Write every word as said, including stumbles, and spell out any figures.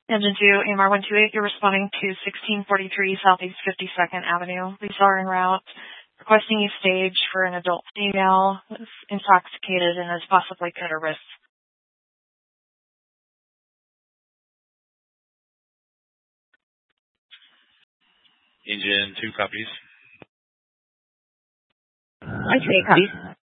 Engine two, A M R one two eight, you're responding to sixteen forty-three Southeast fifty-second Avenue. Police are en route, requesting you stage for an adult female who's intoxicated and has possibly cut her wrists. Engine two copies. I see, copies.